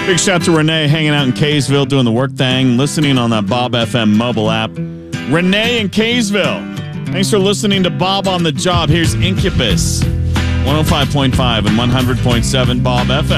Big shout to Renee hanging out in Kaysville doing the work thing, listening on that Bob FM mobile app. Renee in Kaysville. Thanks for listening to Bob on the Job. Here's Incubus. 105.5 and 100.7 Bob FM.